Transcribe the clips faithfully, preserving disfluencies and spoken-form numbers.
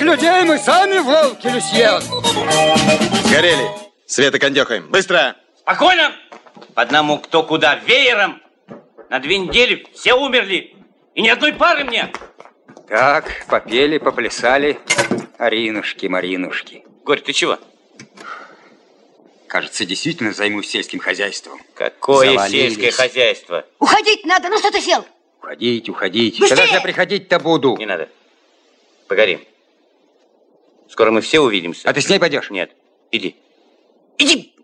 людей мы сами волки, Люсьен. Сгорели. Света кондёкаем. Быстро. Спокойно. По одному кто куда. Веером. На две недели все умерли. И ни одной пары мне. Так, попели, поплясали. Аринушки, Маринушки. Горь, ты чего? Кажется, действительно займусь сельским хозяйством. Какое Завалились. сельское хозяйство? Уходить надо, ну что ты сел? Уходить, уходить. Быстрее! Когда же я приходить-то буду? Не надо. Погоди. Скоро мы все увидимся. А ты с ней пойдешь? Нет. Иди. Иди!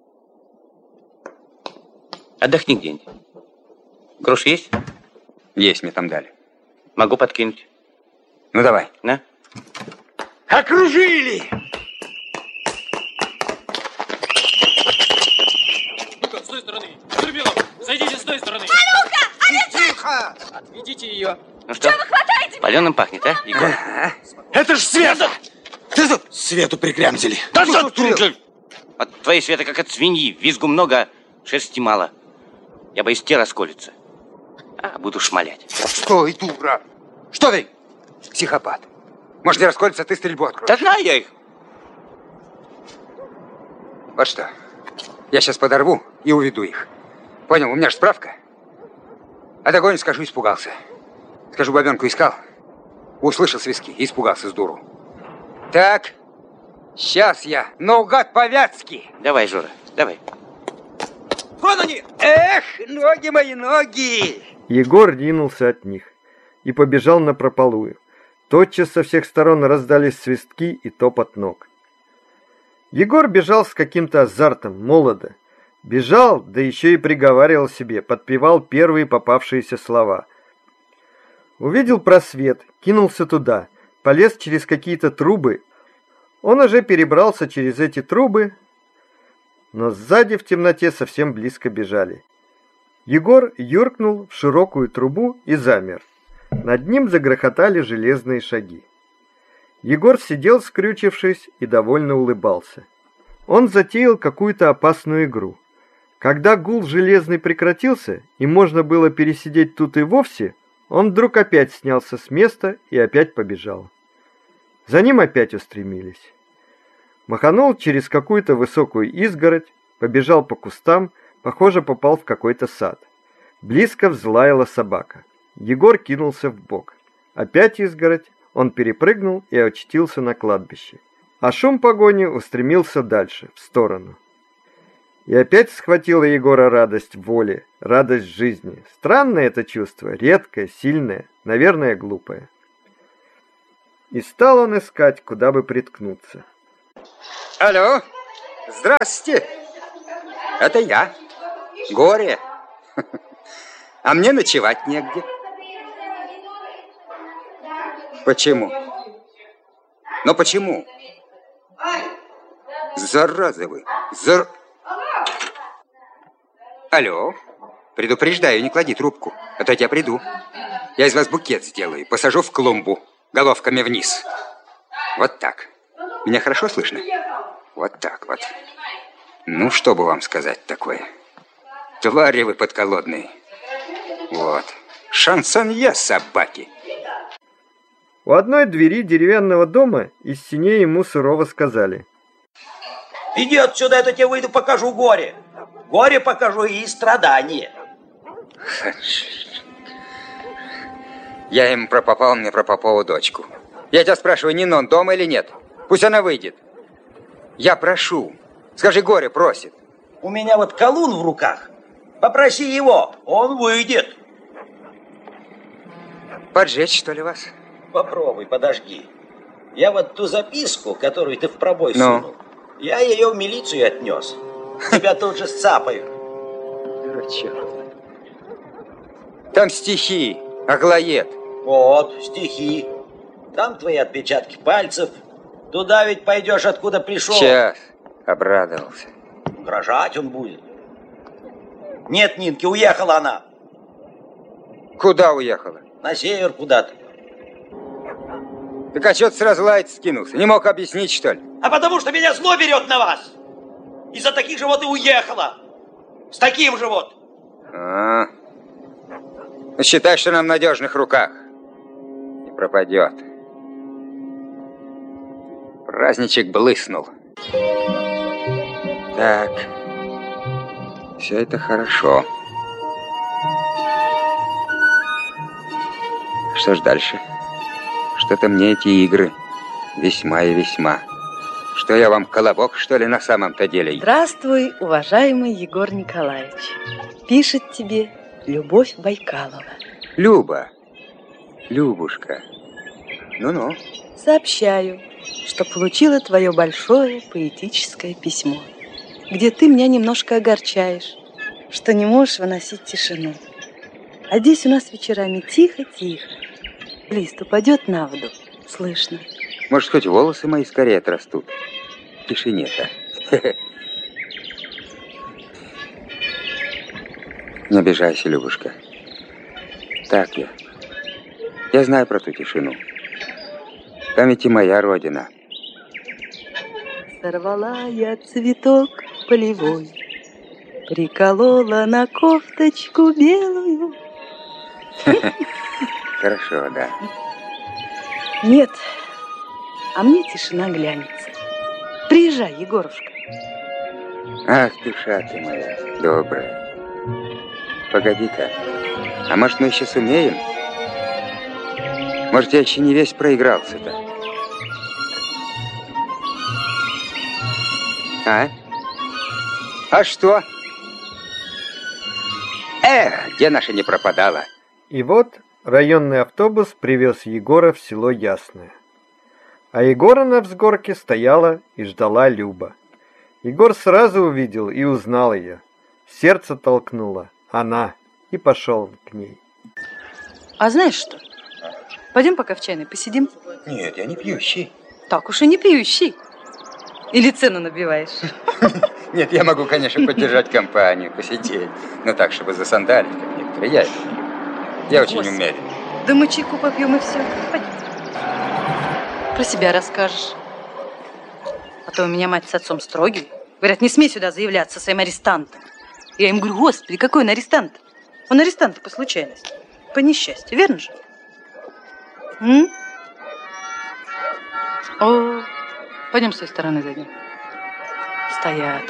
Отдохни где-нибудь. Грош есть? Есть, мне там дали. Могу подкинуть. Ну, давай. На. Окружили! Ну-ка, с той стороны. Турбилов, зайдите с той стороны. А ну-ка, а ну Тихо! Отведите ее. Ну что? Что вы хватаете? Паленым пахнет, а, Егор? Ага. Это ж Света! Ты тут Свету прикрямзили. Да что ты? От твоей Света как от свиньи. Визгу много, шерсти мало. Я боюсь, те расколется. А буду шмалять. Стой, дура! Что ты? Психопат. Может, не расколется, ты стрельбу откроешь. Да знаю я их. Вот что. Я сейчас подорву и уведу их. Понял, у меня же справка. А догоню, скажу, испугался. Скажу, бабенку искал. Услышал свистки и испугался с дуру. Так, сейчас я наугад по-вятски. Давай, Жора, давай. Вон они! Эх, ноги мои, ноги! Егор ринулся от них и побежал напропалую. Тотчас со всех сторон раздались свистки и топот ног. Егор бежал с каким-то азартом, молодо. Бежал, да еще и приговаривал себе, подпевал первые попавшиеся слова. Увидел просвет, кинулся туда, полез через какие-то трубы. Он уже перебрался через эти трубы, но сзади в темноте совсем близко бежали. Егор юркнул в широкую трубу и замер. Над ним загрохотали железные шаги. Егор сидел, скрючившись, и довольно улыбался. Он затеял какую-то опасную игру. Когда гул железный прекратился, и можно было пересидеть тут и вовсе, он вдруг опять снялся с места и опять побежал. За ним опять устремились. Маханул через какую-то высокую изгородь, побежал по кустам, похоже, попал в какой-то сад. Близко взлаяла собака. Егор кинулся вбок. Опять изгородь, он перепрыгнул и очутился на кладбище. А шум погони устремился дальше, в сторону. И опять схватила Егора радость воли, радость жизни. Странное это чувство, редкое, сильное, наверное, глупое. И стал он искать, куда бы приткнуться. Алло, здрасте. Это я, Горе. А мне ночевать негде. Почему? Но почему? Зараза вы. Зар... Алло, предупреждаю, не клади трубку, а то я приду. Я из вас букет сделаю, посажу в клумбу, головками вниз. Вот так. Меня хорошо слышно? Вот так вот. Ну, что бы вам сказать такое? Твари вы подколодные. Вот. Шансонье, собаки. У одной двери деревянного дома из синей ему сурово сказали: иди отсюда, я тебе выйду, покажу горе. Горе покажу и страдания. Я им пропопал, мне про Попову дочку. Я тебя спрашиваю, Нинон дома или нет? Пусть она выйдет. Я прошу. Скажи, Горе просит. У меня вот колун в руках. Попроси его, он выйдет. Поджечь, что ли, вас? Попробуй, подожги. Я вот ту записку, которую ты в пробой ну? сунул, я ее в милицию отнес. Тебя тут же сцапают. Дурачок. Там стихи, Аглоед. Вот, стихи. Там твои отпечатки пальцев. Туда ведь пойдешь, откуда пришел. Сейчас. Обрадовался. Угрожать он будет. Нет, Нинки, уехала она. Куда уехала? На север куда-то. Так а что ты сразу лаять скинулся? Не мог объяснить, что ли? А потому что меня зло берет на вас. Из-за таких же вот и уехала. С таким же вот. А, ну, считай, что она в надежных руках. Не пропадет. Праздничек блыснул. Так. Все это хорошо. Что ж дальше? Что-то мне эти игры весьма и весьма. Что я вам, колобок, что ли, на самом-то деле? Здравствуй, уважаемый Егор Николаевич. Пишет тебе Любовь Байкалова. Люба. Любушка. Ну-ну. Сообщаю, что получила твое большое поэтическое письмо, где ты меня немножко огорчаешь, что не можешь выносить тишину. А здесь у нас вечерами тихо-тихо. Лист упадет на воду, слышно. Может, хоть волосы мои скорее отрастут. В тишине-то. Не обижайся, Любушка. Так я. Я знаю про ту тишину. Там ведь и моя родина. Сорвала я цветок полевой, приколола на кофточку белую. Хорошо, да. Нет, а мне тишина глянется. Приезжай, Егорушка. Ах, душа ты моя, добрая. Погоди-ка, а может, мы еще сумеем? Может, я еще не весь проигрался-то? А? А что? Эх, где наша не пропадала? И вот районный автобус привез Егора в село Ясное. А Егора на взгорке стояла и ждала Люба. Егор сразу увидел и узнал ее. Сердце толкнуло. Она. И пошел он к ней. А знаешь что? Пойдем пока в чайной посидим. Нет, я не пьющий. Так уж и не пьющий. Или цену набиваешь? Нет, я могу, конечно, поддержать компанию, посидеть. Но так, чтобы засандалить, как некоторые. Я, я очень Господи. умерен. Да мы чайку попьем и все. Пойдем. Про себя расскажешь. А то у меня мать с отцом строгие. Говорят, не смей сюда заявляться со своим арестантом. Я им говорю, господи, какой он арестант? Он арестант по случайности. По несчастью, верно же? М? О, пойдем с той стороны зайдем. Стоят.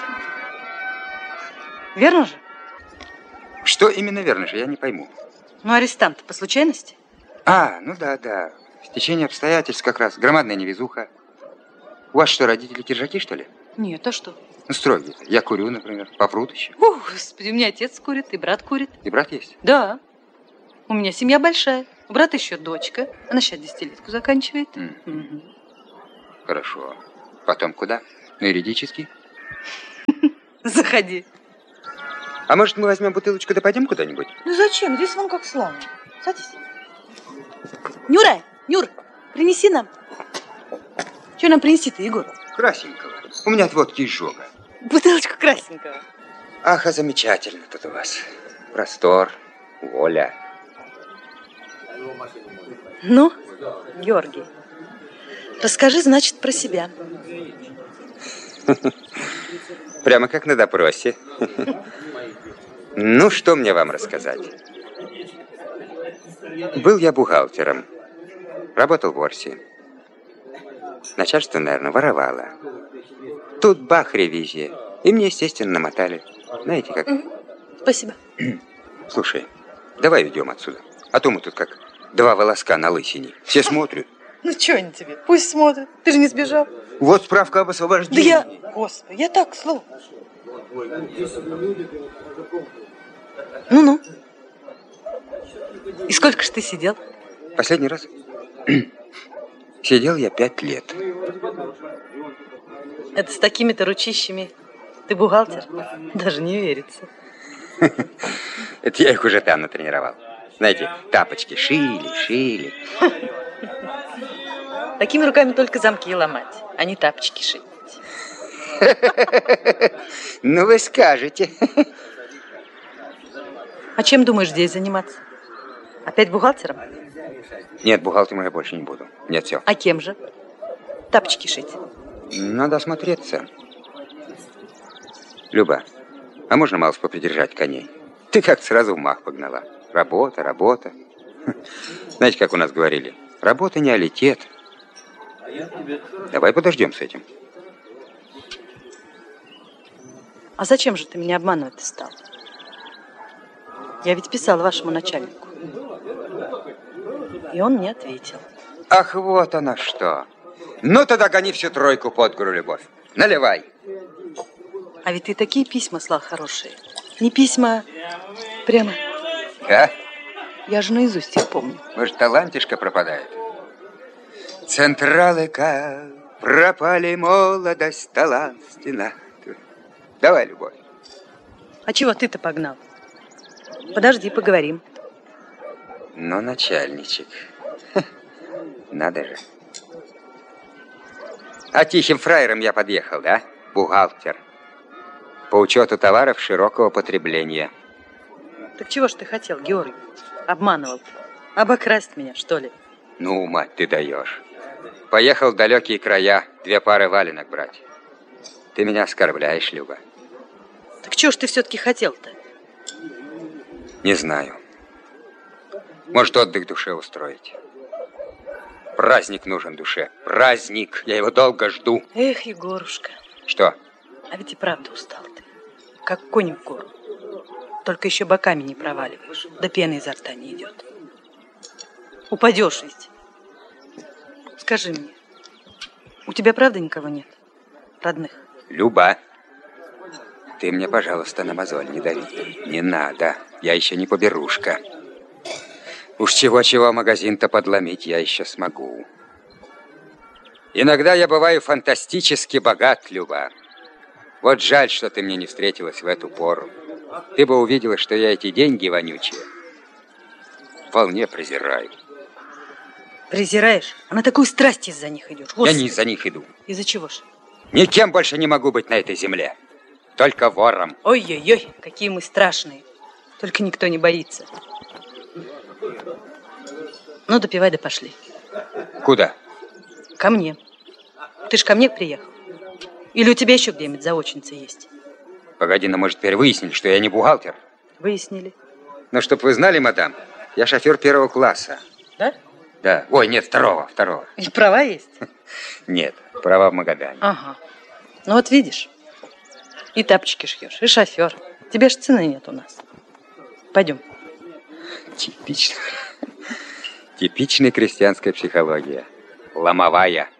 Верно же? Что именно верно же, я не пойму. Ну, арестант по случайности? А, ну да, да. Стечение обстоятельств как раз. Громадная невезуха. У вас что, родители киржаки, что ли? Нет, а что? Ну, строгие. Я курю, например, попрут еще. О, господи, у меня отец курит, и брат курит. И брат есть? Да. У меня семья большая. У брата еще дочка. Она сейчас десятилетку заканчивает. Mm. Угу. Хорошо. Потом куда? На юридический? Заходи. А может, мы возьмем бутылочку да пойдем куда-нибудь? Ну зачем? Здесь вон как славно. Садись. Нюра, Нюр, принеси нам. Что нам принести-то, Егор? Красненького. У меня от водки изжога. Бутылочку красненького. Ах, а замечательно тут у вас. Простор, воля. Ну, Георгий, расскажи, значит, про себя. Прямо как на допросе. Ну, что мне вам рассказать? Был я бухгалтером. Работал в Орсе. Начальство, наверное, воровало. Тут бах, ревизия. И мне, естественно, намотали. Знаете как? Спасибо. Слушай, давай уйдем отсюда. А то мы тут как два волоска на лысине. Все смотрят. Ну, что они тебе? Пусть смотрят. Ты же не сбежал. Вот справка об Да освобождении. я... Господи, я так, слово. Ну-ну. И сколько ж ты сидел? Последний раз сидел я пять лет. Это с такими-то ручищами ты бухгалтер? Даже не верится. Это я их уже там натренировал. Знаете, тапочки шили, шили. Такими руками только замки ломать, а не тапочки шить. Ну, вы скажете. А чем думаешь здесь заниматься? Опять бухгалтером? Нет, бухгалтером я больше не буду. Нет, все. А кем же? Тапочки шить. Надо осмотреться. Люба, а можно малость попридержать коней? Ты как сразу в мах погнала. Работа, работа. Знаете, как у нас говорили? Работа не алитет. Давай подождем с этим. А зачем же ты меня обманывать стал? Я ведь писал вашему начальнику. И он мне ответил. Ах, вот она что. Ну, тогда гони всю тройку под гору, Любовь. Наливай. А ведь ты такие письма слал хорошие. Не письма, прямо... А? Я же наизусть их помню. Может, талантишка пропадает? Централыка, пропали молодость, талант, стена. Давай, Любовь. А чего ты-то погнал? Подожди, поговорим. Ну, начальничек. Надо же. А тихим фраером я подъехал, да? Бухгалтер. По учету товаров широкого потребления. Так чего ж ты хотел, Георгий? Обманывал. Обокрасть меня, что ли? Ну, мать, ты даешь. Поехал в далекие края две пары валенок брать. Ты меня оскорбляешь, Люба. Так чего ж ты все-таки хотел-то? Не знаю. Может, отдых душе устроить. Праздник нужен душе. Праздник. Я его долго жду. Эх, Егорушка. Что? А ведь и правда устал ты. Как конь в гору. Только еще боками не проваливаешь. Да пена изо рта не идет. Упадешь ведь. Скажи мне, у тебя правда никого нет? Родных? Люба, ты мне, пожалуйста, на мозоль не дави. Не надо. Я еще не поберушка. Уж чего-чего магазин-то подломить я еще смогу. Иногда я бываю фантастически богат, Люба. Вот жаль, что ты мне не встретилась в эту пору. Ты бы увидела, что я эти деньги вонючие вполне презираю. Презираешь? А на такую страсть из-за них идешь? Господи. Я не из-за них иду. Из-за чего ж? Никем больше не могу быть на этой земле. Только вором. Ой-ой-ой, какие мы страшные. Только никто не боится. Ну, допивай, да пошли. Куда? Ко мне. Ты ж ко мне приехал. Или у тебя еще где-нибудь заочница есть? Погоди, ну, может, теперь выяснили, что я не бухгалтер? Выяснили. Но чтоб вы знали, мадам, я шофер первого класса. Да? Да. Ой, нет, второго, второго. И права есть? Нет, права в Магадане. Ага. Ну вот видишь, и тапочки шьешь, и шофер. Тебе ж цены нет у нас. Пойдем. Типично. Типичная крестьянская психология. Ломовая.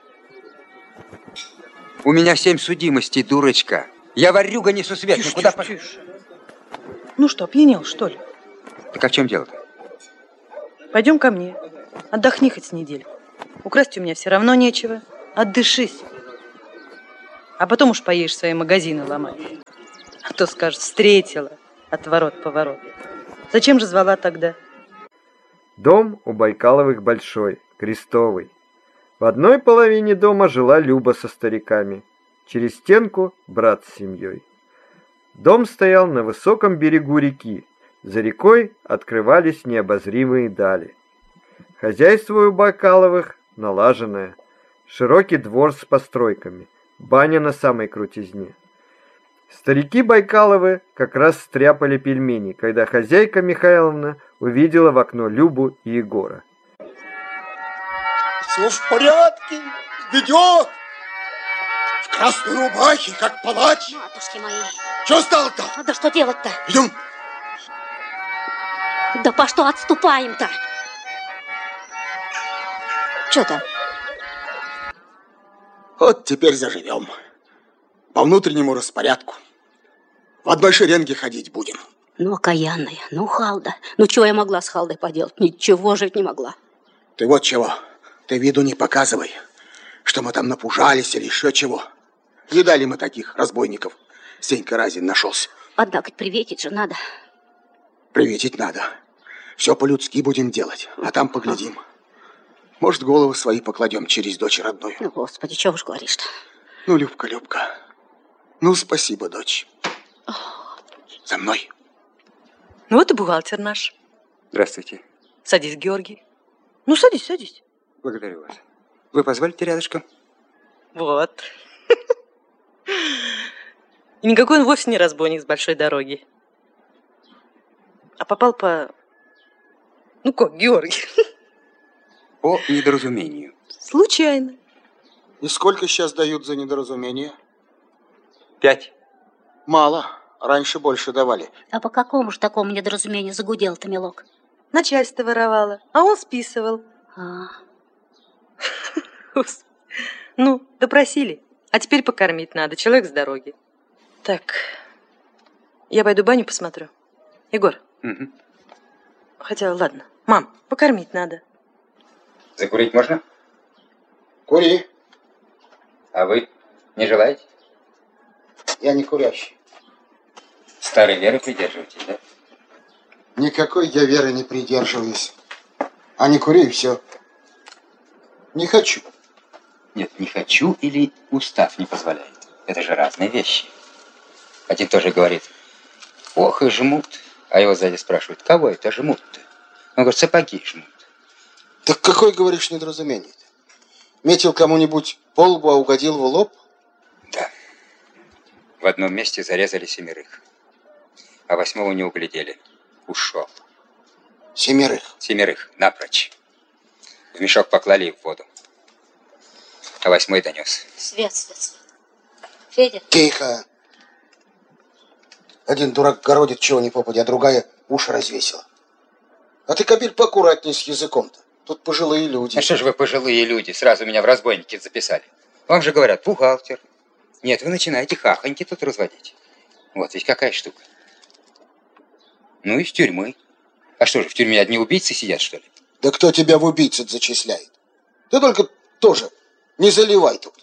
У меня семь судимостей, дурочка. Я ворюга несусветная. Тише, Куда тише, пошел? тише. Ну что, опьянел, что ли? Так а в чем дело-то? Пойдем ко мне. Отдохни хоть с неделю. Украсть у меня все равно нечего. Отдышись. А потом уж поедешь свои магазины ломать. А то скажешь, встретила отворот-поворот. Зачем же звала тогда? Дом у Байкаловых большой, крестовый. В одной половине дома жила Люба со стариками. Через стенку брат с семьей. Дом стоял на высоком берегу реки. За рекой открывались необозримые дали. Хозяйство у Байкаловых налаженное. Широкий двор с постройками. Баня на самой крутизне. Старики Байкаловы как раз стряпали пельмени, когда хозяйка Михайловна увидела в окно Любу и Егора. Все в порядке, ведет. В красной рубахе, как палач. Матушки мои. Что стало-то? Да что делать-то? Идем. Да по что отступаем-то? Что там? Вот теперь заживем. По внутреннему распорядку. В одной шеренге ходить будем. Ну, окаянная, ну, Халда. Ну, чего я могла с Халдой поделать? Ничего жить не могла. Ты вот чего. Ты виду не показывай, что мы там напужались или еще чего. Видали мы таких разбойников. Сенька Разин нашелся. Однако приветить же надо. Приветить надо. Все по-людски будем делать, а там поглядим. Может, головы свои покладем через дочь родную. Ну, Господи, чего уж говоришь-то? Ну, Любка, Любка. Ну, спасибо, дочь. За мной. Ну, вот и бухгалтер наш. Здравствуйте. Садись, Георгий. Ну, садись, садись. Благодарю вас. Вы позволите рядышком? Вот. И никакой он вовсе не разбойник с большой дороги. А попал по... Ну как, Георгий? По недоразумению. Случайно. И сколько сейчас дают за недоразумение? Пять. Мало. Раньше больше давали. А по какому же такому недоразумению загудел-то, милок? Начальство воровало, а он списывал. А. Ну, допросили. А теперь покормить надо. Человек с дороги. Так, я пойду баню посмотрю. Егор. Угу. Хотя, ладно. Мам, покормить надо. Закурить можно? Кури. А вы не желаете? Я не курящий. Старой веры придерживаетесь, да? Никакой я веры не придерживаюсь. А не кури, и все. Не хочу. Нет, не хочу или устав не позволяет. Это же разные вещи. Один тоже говорит, ох и жмут. А его сзади спрашивают, кого это жмут-то? Он говорит, сапоги жмут. Так какое, говоришь, недоразумение-то? Метил кому-нибудь по лбу, а угодил в лоб? Да. В одном месте зарезали семерых. А восьмого не углядели. Ушел. Семерых? Семерых, напрочь. В мешок поклали и в воду. А восьмой донес. Свет, свет, свет. Федя. Тихо. Один дурак городит чего ни попадя, а другая уши развесила. А ты, кобель, поаккуратней с языком-то. Тут пожилые люди. А что же вы пожилые люди? Сразу меня в разбойники записали. Вам же говорят, бухгалтер. Нет, вы начинаете хахоньки тут разводить. Вот ведь какая штука. Ну, из тюрьмы. А что же, в тюрьме одни убийцы сидят, что ли? Да кто тебя в убийцу зачисляет? Ты только тоже не заливай тут.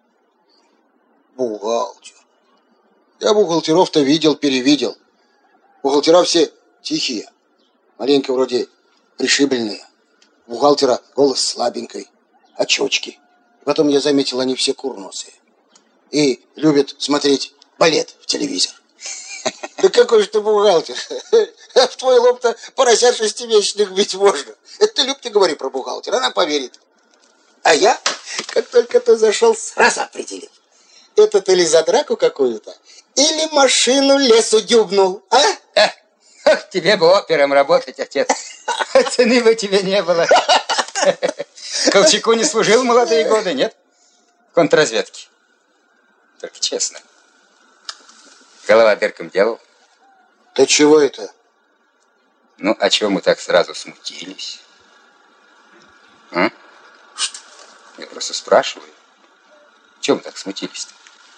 Бухгалтер. Я бухгалтеров-то видел, перевидел. Бухгалтера все тихие. Маленько вроде пришибленные. У бухгалтера голос слабенький, очечки. Потом я заметил, они все курносые. И любят смотреть балет в телевизор. Да какой же ты бухгалтер? В твой лоб-то поросят шестимесячных бить можно. Это ты, Люб, ты говори про бухгалтера, она поверит. А я, как только ты зашел, сразу определил. Это или за драку какую-то, или машину лесу дюбнул, а? Ах, тебе бы опером работать, отец. Цены бы тебе не было. Колчаку не служил в молодые годы, нет? В контрразведке. Только честно. Голова дырком делал. Ты чего это? Ну, а чего мы так сразу смутились? А? Я просто спрашиваю. Чего мы так смутились-то?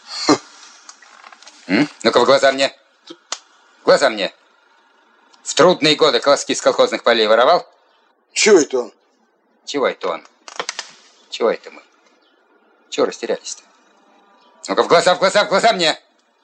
Ну-ка, в глаза мне. В глаза мне. В трудные годы колоски с колхозных полей воровал? Чего это он? Чего это он? Чего это мы? Чего растерялись-то? Ну-ка, в глаза, в глаза, в глаза мне!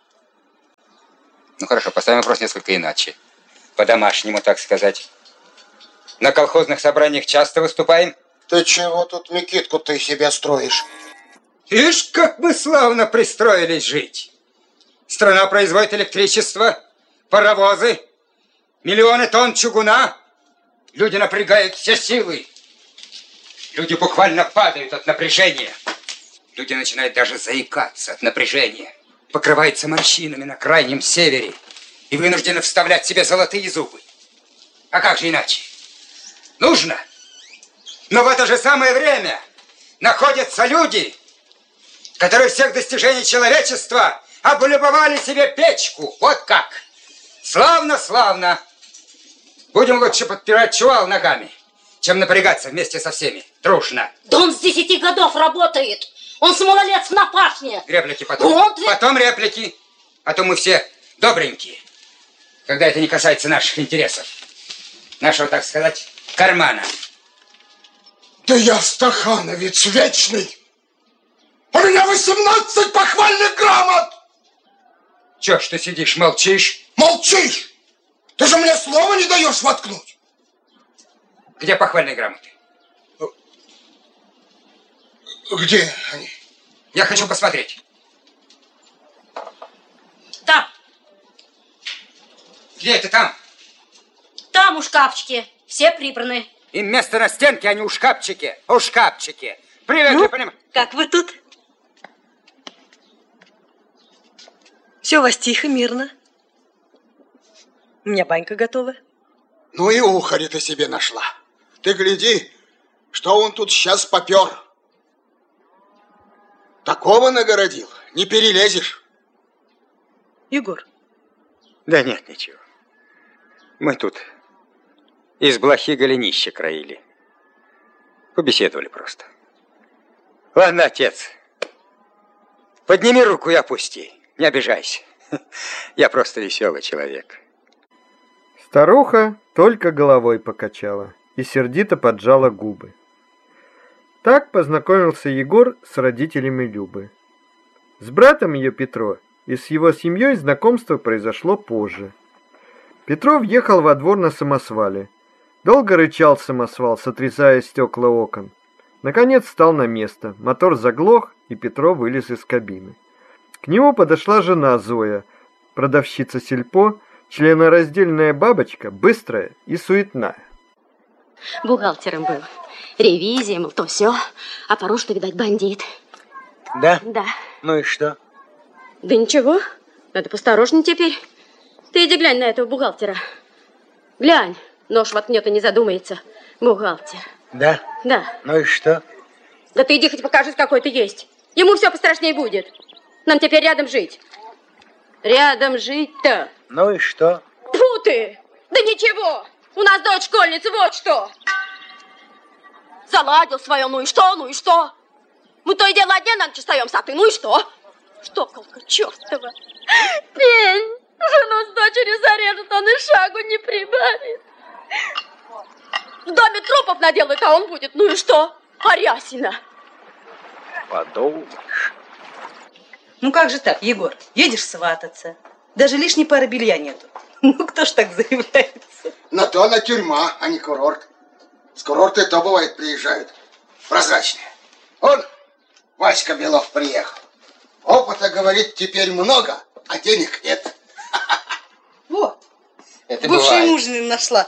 Ну, хорошо, поставим вопрос несколько иначе. По-домашнему, так сказать. На колхозных собраниях часто выступаем? Ты чего тут, Микитку, ты себя строишь? Ишь, как мы славно пристроились жить. Страна производит электричество, паровозы, миллионы тонн чугуна. Люди напрягают все силы. Люди буквально падают от напряжения. Люди начинают даже заикаться от напряжения. Покрываются морщинами на крайнем севере и вынуждены вставлять себе золотые зубы. А как же иначе? Нужно. Но в это же самое время находятся люди, которые всех достижений человечества облюбовали себе печку. Вот как. Славно, славно. Будем лучше подпирать чувал ногами, чем напрягаться вместе со всеми. Дружно. Да он с десяти годов работает. Он с малолетств на пашне. Реплики потом. Вот. Потом реплики. А то мы все добренькие, когда это не касается наших интересов. Нашего, так сказать, кармана. Да я стахановец вечный. У меня восемнадцать похвальных грамот. Чё ж ты сидишь, молчишь? Молчишь? Ты же мне слова не даешь воткнуть. Где похвальные грамоты? Где они? Я хочу посмотреть. Там. Где это там? Там у шкафчики. Все прибраны. Им место на стенке, а не у шкафчике. У шкафчике. Привет, ну, я понимаю. Как вы тут? Все у вас тихо, мирно. У меня банька готова. Ну и ухарь ты себе нашла. Ты гляди, что он тут сейчас попер. Такого нагородил, не перелезешь. Егор. Да нет, ничего. Мы тут из блохи голенище краили. Побеседовали просто. Ладно, отец. Подними руку и опусти. Не обижайся. Я просто веселый человек. Старуха только головой покачала и сердито поджала губы. Так познакомился Егор с родителями Любы. С братом ее Петро и с его семьей знакомство произошло позже. Петро въехал во двор на самосвале. Долго рычал самосвал, сотрясая стекла окон. Наконец встал на место, мотор заглох, и Петро вылез из кабины. К нему подошла жена Зоя, продавщица сельпо, членораздельная бабочка, быстрая и суетная. Бухгалтером был. Ревизия, мол, то все. А порой, что, видать, бандит. Да? Да. Ну и что? Да ничего. Надо посторожнее теперь. Ты иди глянь на этого бухгалтера. Глянь. Нож воткнет и не задумается. Бухгалтер. Да? Да. Ну и что? Да ты иди хоть покажись, какой ты есть. Ему все пострашнее будет. Нам теперь рядом жить. Рядом жить-то. Ну и что? Тьфу ты! Да ничего! У нас дочь школьница, вот что! Заладил свое, ну и что, ну и что? Мы то и дело одни на ночь остаемся, а ты, ну и что? Штоколка чертова! Пень! Жену с дочерью зарежет, он и шагу не прибавит. В доме трупов наделают, а он будет, ну и что? Арясина! Подумаешь. Ну как же так, Егор? Едешь свататься. Даже лишней пары белья нету. Ну кто ж так заявляется? На то она тюрьма, а не курорт. С курорта и то бывает приезжают. Прозрачные. Он, Васька Белов, приехал. Опыта, говорит, теперь много, а денег нет. Вот. Это бывшая бывает. мужа нашла.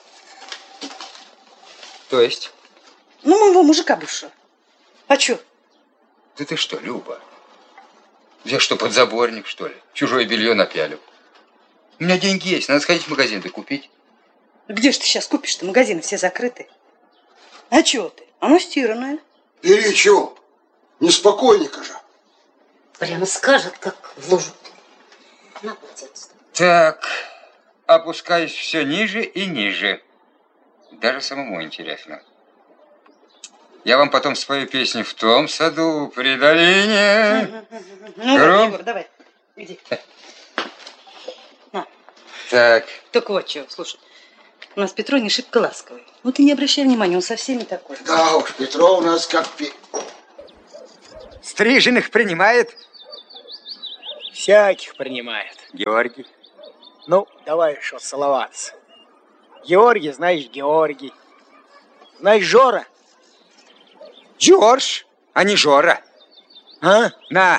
То есть? Ну, моего мужика бывшего. А чё? Да ты что, Люба? Я что, подзаборник, что ли? Чужое белье напялю. У меня деньги есть, надо сходить в магазин да купить. Где ж ты сейчас купишь-то? Магазины все закрыты. А чё ты? Оно стиранное. Бери чего? Неспокойненько же. Прямо скажет, как в лужу. На, полотенце. Так, опускаюсь все ниже и ниже. Даже самому интересно. Я вам потом спою песню «В том саду при долине». Ну, ладно, Егор, давай, иди. На. Так. Только вот чего, слушай. У нас Петро не шибко ласковый. Ну, ты не обращай внимания, он со всеми такой. Да уж, Петро у нас как... пи- Стриженных принимает? Всяких принимает. Георгий. Ну, давай что целоваться. Георгий, знаешь, Георгий. Знаешь, Жора? Джордж, а не Жора. А? На.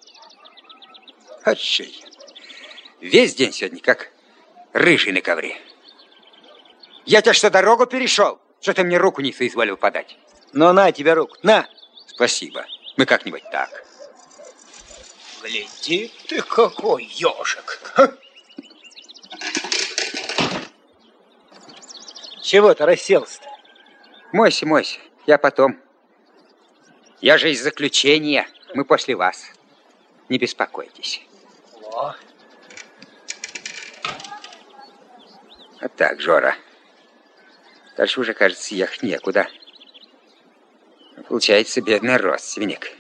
Отчей. Весь день сегодня как рыжий на ковре. Я тебе что, дорогу перешел? Что ты мне руку не соизволил подать? Ну, на тебе руку, на. Спасибо. Мы как-нибудь так. Гляди ты какой ежик. Чего ты расселся-то? Мойся, мойся. Я потом. Я же из заключения. Мы после вас. Не беспокойтесь. О. А так, Жора. Дальше уже, кажется, ехать некуда. Получается, бедный родственник.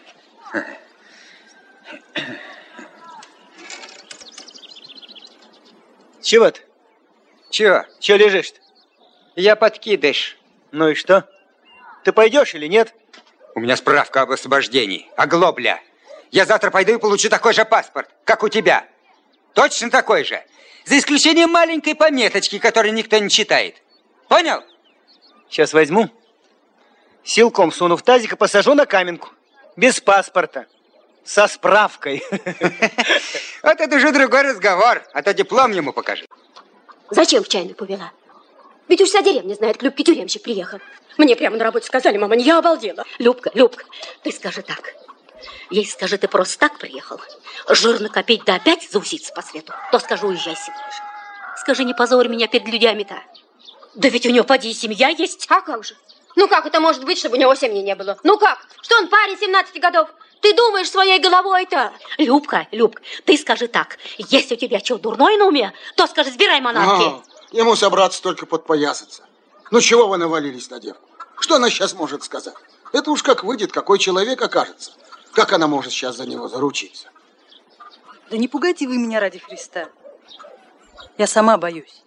Чего ты? Чего? Чего лежишь-то? Я подкидыш. Ну и что? Ты пойдешь или нет? У меня справка об освобождении. Оглобля. Я завтра пойду и получу такой же паспорт, как у тебя. Точно такой же. За исключением маленькой пометочки, которую никто не читает. Понял? Сейчас возьму. Силком суну в тазик и посажу на каменку. Без паспорта. Со справкой. Вот это уже другой разговор. А то диплом ему покажи. Зачем в чайную повела? Ведь уж вся деревня знает, к Любке тюремщик приехал. Мне прямо на работе сказали, мама, я обалдела. Любка, Любка, ты скажи так. Ей скажи, ты просто так приехал. Жир накопить да опять зауситься по свету. То скажу, уезжай сегодня же. Скажи, не позорь меня перед людьми-то. Да ведь у него, поди, семья есть. А как же? Ну как это может быть, чтобы у него семьи не было? Ну как? Что он парень семнадцати годов? Ты думаешь своей головой-то? Любка, Любка, ты скажи так. Если у тебя что, дурное на уме, то скажи, сбирай манатки. Ага, ему собраться только подпоясаться. Ну чего вы навалились на девку? Что она сейчас может сказать? Это уж как выйдет, какой человек окажется. Как она может сейчас за него заручиться? Да не пугайте вы меня ради Христа. Я сама боюсь.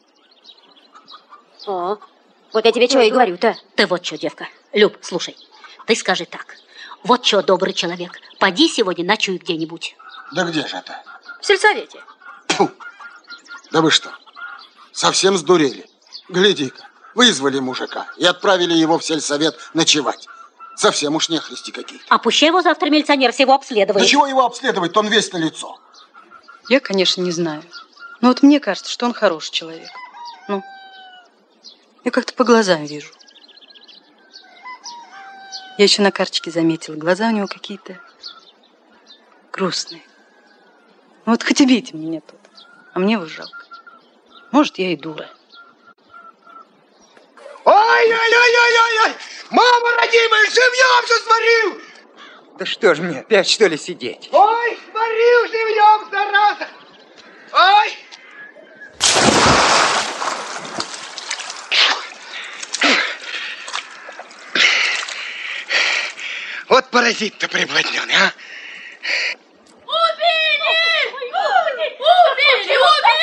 О, вот я тебе что и говорю-то. Ты вот что, девка. Люб, слушай, ты скажи так. Вот что, добрый человек, поди сегодня ночуй где-нибудь. Да где же это? В сельсовете. Фу. Да вы что, совсем сдурели? Гляди-ка, вызвали мужика и отправили его в сельсовет ночевать. Совсем уж нехристи какие-то. А пусть его завтра милиционер всего обследует. Да чего его обследовать, он весь на лицо. Я, конечно, не знаю. Но вот мне кажется, что он хороший человек. Ну, я как-то по глазам вижу. Я еще на карточке заметила, глаза у него какие-то грустные. Ну вот хоть убейте меня тут, а мне его жалко. Может, я и дура. Ой-ой-ой-ой-ой! Мама родимая, живьем же сварил! Да что ж мне, опять что ли сидеть? Ой, сварил живьем, зараза! Ой! Вот паразит-то приблотненный, а? Убили! Убили!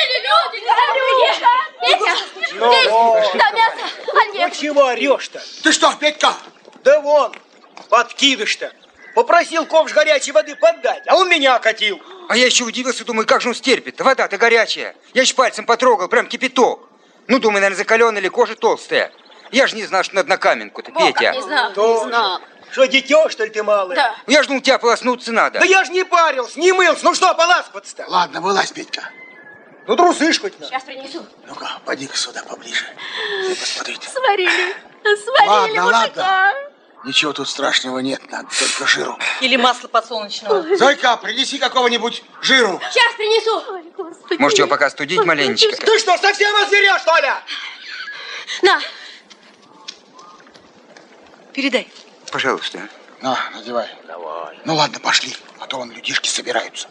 Убили! Люди! Петя! Петя! Да мясо! А нет! Ну чего орешь-то? Ты что, Петька? Да вон, подкидыш-то. Попросил ковш горячей воды поддать, а он меня окатил. А я еще удивился, думаю, как же он стерпит? Вода-то горячая. Я ж пальцем потрогал, прям кипяток. Ну, думаю, наверное, закаленная или кожа толстая. Я же не знал, что надо на каменку-то, Петя. Не знал, Тоже. не знал. Что, дитё, что ли, ты малый? Да. Я ж думал, тебя полоснуться надо. Да я ж не парился, не мылся. Ну что, поласкаться-то? Ладно, вылазь, Петька. Ну, трусышь хоть надо. Сейчас принесу. Ну-ка, поди-ка сюда поближе. И посмотрите. Сварили. Сварили Ладно, мужика. ладно. Ничего тут страшного нет, надо только жиру. Или масло подсолнечного. Зойка, принеси какого-нибудь жиру. Сейчас принесу. Ой, Господи. Может, его пока студить маленечко? Ты что, совсем озверел, что ли? На. Передай. Пожалуйста. На, надевай. Давай. Ну ладно, пошли, а то вон людишки собираются.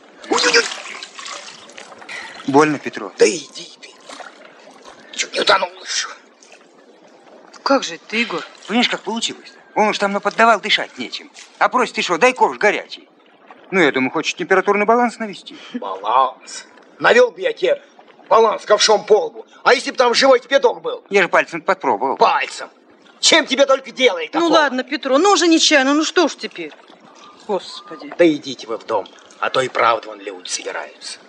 Больно, Петру? Да иди ты. Чуть не утонул еще. Как же ты, Егор? Понимаешь, как получилось-то? Он уж там наподдавал, дышать нечем. А просит, ты что, дай ковш горячий. Ну, я думаю, хочешь температурный баланс навести. Баланс. Навел бы я тебе баланс ковшом по лбу. А если бы там живой кипяток был? Я же пальцем попробовал. Пальцем. Чем тебе только делает Ну такого? ладно, Петро, ну уже нечаянно, ну что ж теперь? Господи. Да идите вы в дом, а то и правда вон люди собираются.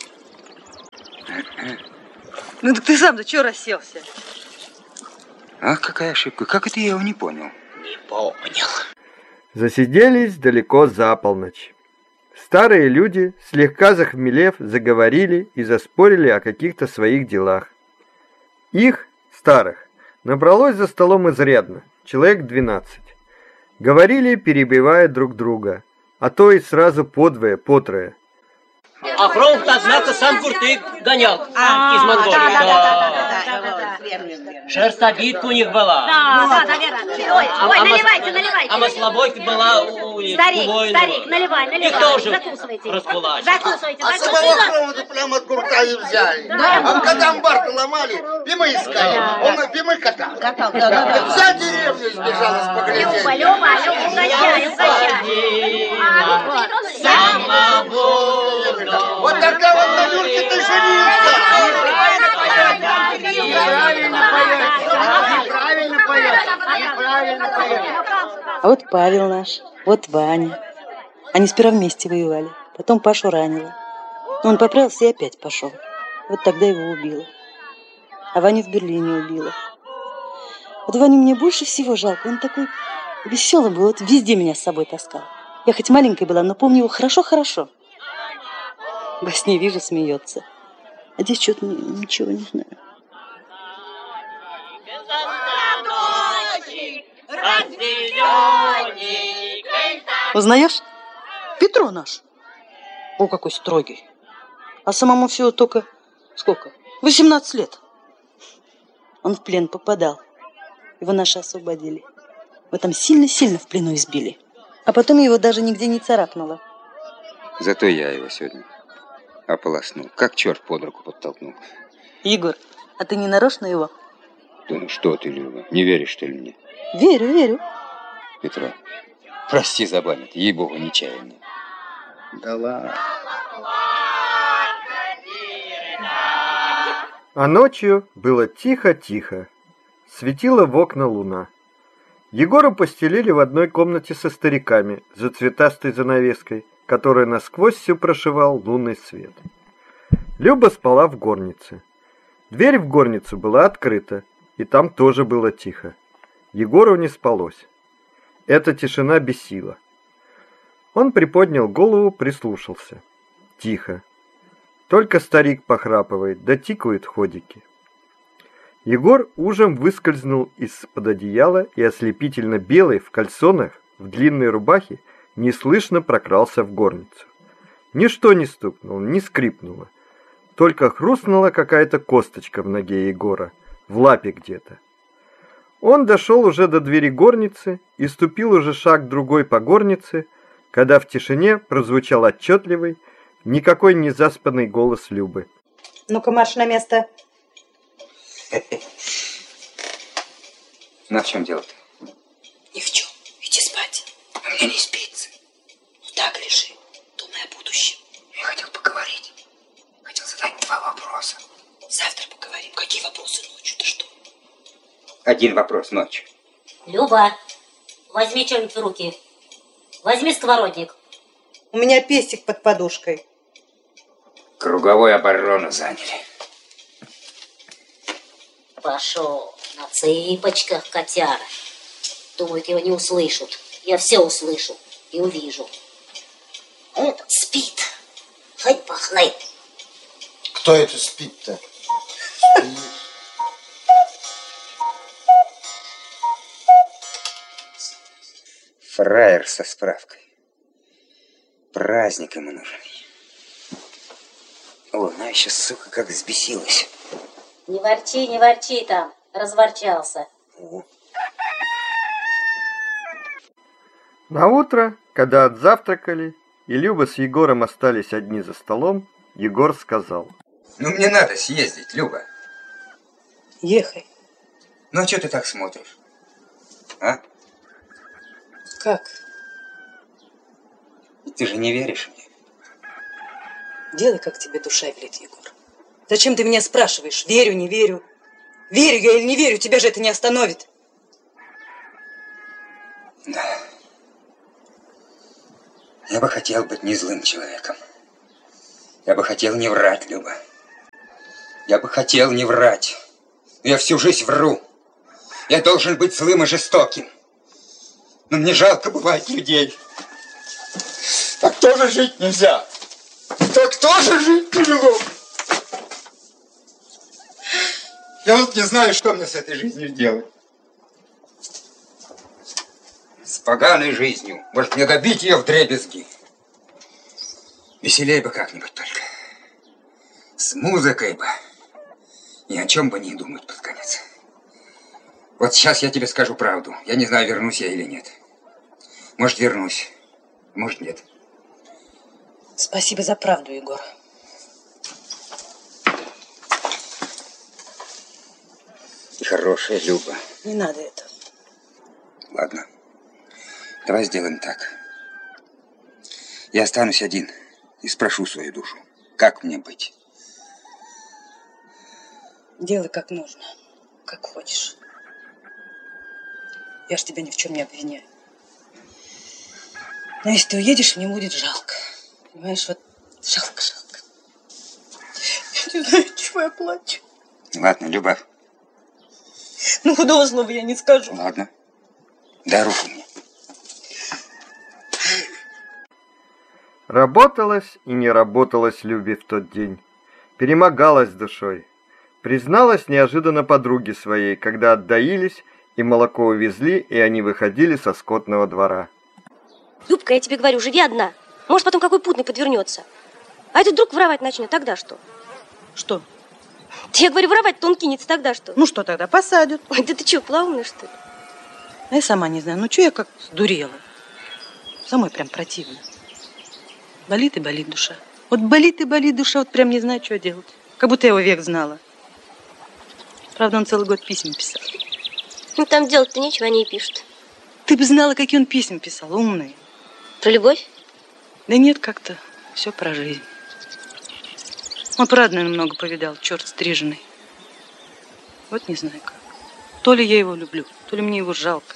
Ну так ты сам-то чего расселся? Ах, какая ошибка. Как это я его не понял? Не понял. Засиделись далеко за полночь. Старые люди, слегка захмелев, заговорили и заспорили о каких-то своих делах. Их, старых, набралось за столом изрядно, человек двенадцать. Говорили, перебивая друг друга, а то и сразу подвое, потрое. А фронт, однако, сам Куртык гонял А, из Монголии. да, да, Да. да, да, да, да, да, верно, верно. Шерстобитка у них была. Да, да, да, верно. Ой, А- ой, а мас- наливайте, наливайте. А маслобойка была у них, Старик, у воинов. старик, наливай, наливай. Их тоже Закусывайте. раскулачили. Закусывайте, А самого закусывайте. хрома-то прямо от курка и взяли. Да. А когда амбар ломали, пимы искали. Он на пимы катал. Катал, да, да, да. Вся деревня сбежала с Люба, поглядеть. Люба, Люба, угощай, угощай. А, Вот тогда вот на Юрке ты женился. неправильно поет. Неправильно поет. Неправильно поет. А вот Павел наш, вот Ваня. Они сперва вместе воевали, потом Пашу ранило. Но он поправился и опять пошел. Вот тогда его убило. А Ваню в Берлине убило. Вот Ваню мне больше всего жалко. Он такой веселый был, вот везде меня с собой таскал. Я хоть маленькая была, но помню его хорошо-хорошо. Во сне вижу, смеется. А здесь что-то ничего не знаю. Узнаешь? Петро наш. О, какой строгий. А самому всего только сколько? восемнадцать лет. Он в плен попадал. Его наши освободили. Его там сильно-сильно в плену избили. А потом его даже нигде не царапнуло. Зато я его сегодня ополоснул. Как черт под руку подтолкнул. Егор, а ты не нарочно его? Да ну что ты, Люба, не веришь, что ли, мне? Верю, верю. Петра, прости за память, ей-богу, нечаянно. Да ладно. А ночью было тихо-тихо. Светила в окна луна. Егору постелили в одной комнате со стариками за цветастой занавеской, которая насквозь всю прошивал лунный свет. Люба спала в горнице. Дверь в горницу была открыта, и там тоже было тихо. Егору не спалось. Эта тишина бесила. Он приподнял голову, прислушался. Тихо. Только старик похрапывает, да тикают ходики. Егор ужем выскользнул из-под одеяла и ослепительно белый в кальсонах, в длинной рубахе, неслышно прокрался в горницу. Ничто не стукнуло, не скрипнуло. Только хрустнула какая-то косточка в ноге Егора, в лапе где-то. Он дошел уже до двери горницы и ступил уже шаг другой по горнице, когда в тишине прозвучал отчетливый, никакой не заспанный голос Любы. Ну-ка, марш на место. Ну, в чем дело-то? Ни в чем. Иди спать. А мне не спится. Ну так лежи, думай о будущем. Я хотел поговорить. Хотел задать два вопроса. Завтра поговорим. Какие вопросы ночью? Ты что? Один вопрос ночью. Люба, возьми что-нибудь в руки. Возьми сковородник. У меня пестик под подушкой. Круговую оборону заняли. Пошел на цыпочках, котяра. Думают, его не услышат. Я все услышу и увижу. Этот спит. Хоть пахнет. Кто это спит-то? Фраер со справкой. Праздник ему нужен. О, она еще, сука, как взбесилась. Не ворчи, не ворчи там. Разворчался. Наутро, когда отзавтракали, и Люба с Егором остались одни за столом, Егор сказал. Ну, мне надо съездить, Люба. Ехай. Ну, а что ты так смотришь? А? Как? Ты же не веришь мне. Делай, как тебе душа велит, Егор. Зачем ты меня спрашиваешь? Верю, не верю. Верю я или не верю, тебя же это не остановит. Да. Я бы хотел быть не злым человеком. Я бы хотел не врать, Люба. Я бы хотел не врать. Но я всю жизнь вру. Я должен быть злым и жестоким. Но мне жалко бывает людей. Так тоже жить нельзя. Так тоже жить тяжело. Я вот не знаю, что мне с этой жизнью делать. С поганой жизнью. Может, мне добить ее вдребезги. Веселей бы как-нибудь только. С музыкой бы. Ни о чем бы не думать под конец. Вот сейчас я тебе скажу правду. Я не знаю, вернусь я или нет. Может, вернусь. Может, нет. Спасибо за правду, Егор. Ты хорошая, Люба. Не надо этого. Ладно. Давай сделаем так. Я останусь один и спрошу свою душу. Как мне быть? Делай как нужно. Как хочешь. Я ж тебя ни в чем не обвиняю. Но если ты уедешь, мне будет жалко. Понимаешь, вот жалко-жалко. Я не знаю, чего я плачу. Ладно, Люба. Ну, худого слова я не скажу. Ладно. Дай руку мне. Работалось и не работалось Любе в тот день. Перемогалась душой. Призналась неожиданно подруге своей, когда отдаились, и молоко увезли, и они выходили со скотного двора. Любка, я тебе говорю, живи одна. Может, потом какой путный подвернется. А этот вдруг воровать начнет, тогда что? Что? Я говорю, воровать-то он кинется, тогда что? Ну что тогда, посадят. Ой, да ты что, плавная, что ли? А я сама не знаю, ну что я как сдурела? Самой прям противно. Болит и болит душа. Вот болит и болит душа, вот прям не знаю, что делать. Как будто я его век знала. Правда, он целый год писем писал. Ну, там делать-то нечего, они и пишут. Ты бы знала, какие он писем писал, умные. Про любовь? Да нет, как-то все про жизнь. Он, правда, наверное, много повидал, черт стриженный. Вот не знаю как. То ли я его люблю, то ли мне его жалко.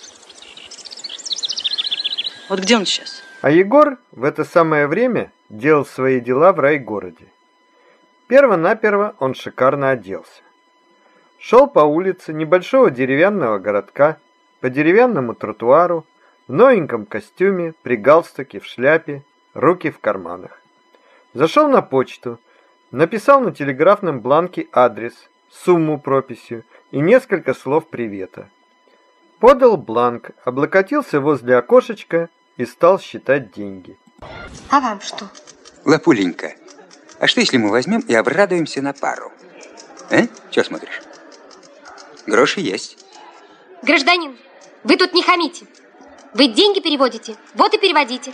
Вот где он сейчас? А Егор в это самое время делал свои дела в райгороде. Перво-наперво он шикарно оделся. Шел по улице небольшого деревянного городка, по деревянному тротуару, в новеньком костюме, при галстуке, в шляпе, руки в карманах. Зашел на почту, написал на телеграфном бланке адрес, сумму прописью и несколько слов привета. Подал бланк, облокотился возле окошечка и стал считать деньги. А вам что? Лапуленька, а что если мы возьмем и обрадуемся на пару? А? Чего смотришь? Гроши есть. Гражданин, вы тут не хамите. Вы деньги переводите, вот и переводите.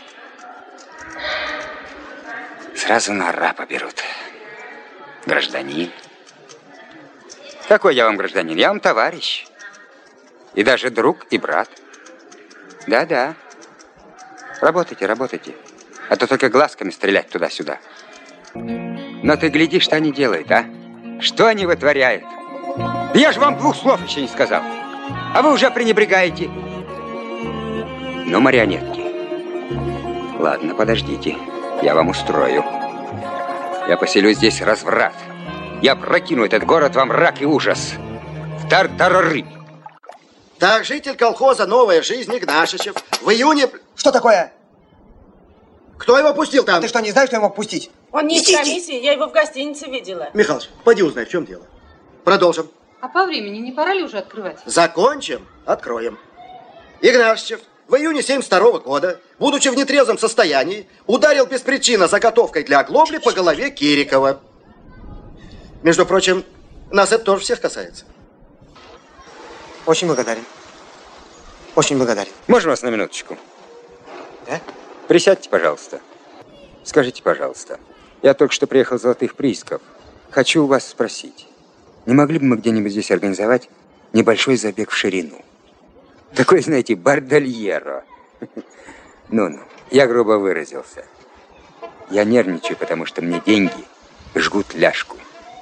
Сразу на рапа берут. Гражданин. Какой я вам гражданин? Я вам товарищ. И даже друг и брат. Да-да. Работайте, работайте. А то только глазками стрелять туда-сюда. Но ты гляди, что они делают, а? Что они вытворяют? Да я же вам двух слов еще не сказал. А вы уже пренебрегаете. Ну, марионетки. Ладно, подождите. Я вам устрою. Я поселю здесь разврат. Я прокину этот город во мрак и ужас. В тартарары. Так, житель колхоза «Новая жизнь» Игнашичев в июне... Что такое? Кто его пустил там? Ты что, не знаешь, что его пустить? Он не из комиссии, я его в гостинице видела. Михалыч, поди узнай, в чем дело. Продолжим. А по времени не пора ли уже открывать? Закончим, откроем. Игнашичев в июне семьдесят второго года, будучи в нетрезвом состоянии, ударил без причины заготовкой для оглобли по голове Кирикова. Между прочим, нас это тоже всех касается. Очень благодарен. Очень благодарен. Можно вас на минуточку? Да? Присядьте, пожалуйста. Скажите, пожалуйста, я только что приехал с Золотых приисков. Хочу у вас спросить, не могли бы мы где-нибудь здесь организовать небольшой забег в ширину? Такой, знаете, бордельеро. Ну-ну, я грубо выразился. Я нервничаю, потому что мне деньги жгут ляжку.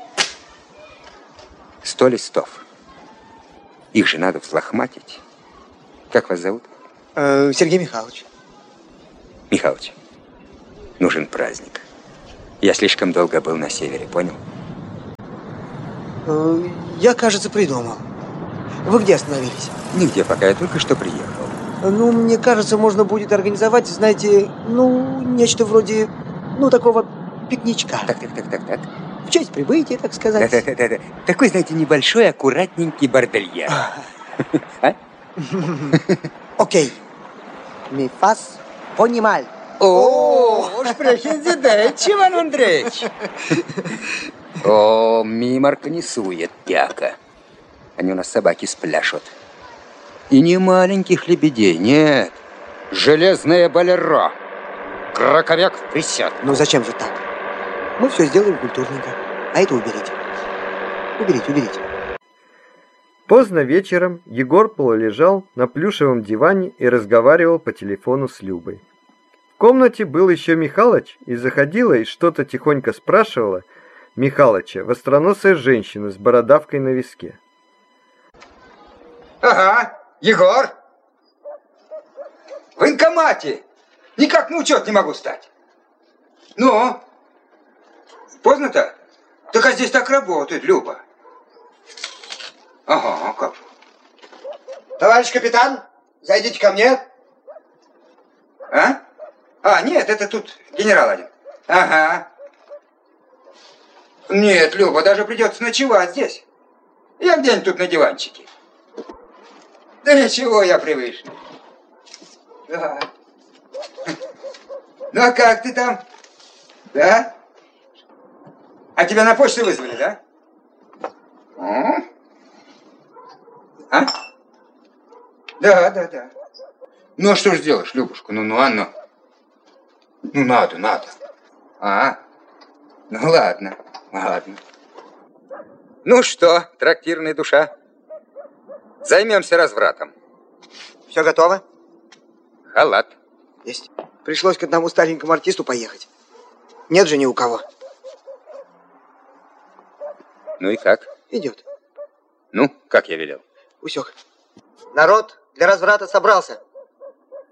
Сто листов. Их же надо взлохматить. Как вас зовут? Э, Сергей Михайлович. Михайлович, нужен праздник. Я слишком долго был на севере, понял? Э, я, кажется, придумал. Вы где остановились? Нигде пока, я только что приехал. Ну, мне кажется, можно будет организовать, знаете, ну, нечто вроде, ну, такого пикничка. Так, так, так, так, так. В честь прибытия, так сказать. Да, да, да, да. Такой, знаете, небольшой, аккуратненький бордельер. А? Окей. Mi faz понимал. О, sprechen Sie Deutsch, Иван Андреевич. О, мимо организует пяка. Они у нас собаки спляшут. И не маленьких лебедей, нет. Железное болеро. Краковяк в присяд. Ну зачем же так? Мы все сделаем культурненько. А это уберите. Уберите, уберите. Поздно вечером Егор полулежал на плюшевом диване и разговаривал по телефону с Любой. В комнате был еще Михалыч, и заходила и что-то тихонько спрашивала Михалыча востроносая женщина с бородавкой на виске. Ага, Егор. В военкомате. Никак на учет не могу стать. Ну? Поздно-то? Так а здесь так работает, Люба. Ага, как? Товарищ капитан, зайдите ко мне. А? А, нет, это тут генерал один. Ага. Нет, Люба, даже придется ночевать здесь. Я где-нибудь тут на диванчике. Да ничего, я привычный. Да. Ну, а как ты там? Да? А тебя на почту вызвали, да? А? Да, да, да. Ну, а что ж делаешь, Любушка? Ну, ну, а ну. Ну, надо, надо. А, ну ладно, ладно. Ну что, трактирная душа, займемся развратом. Все готово? Халат. Есть. Пришлось к одному старенькому артисту поехать. Нет же ни у кого. Ну и как? Идет. Ну, как я велел. Усек. Народ для разврата собрался.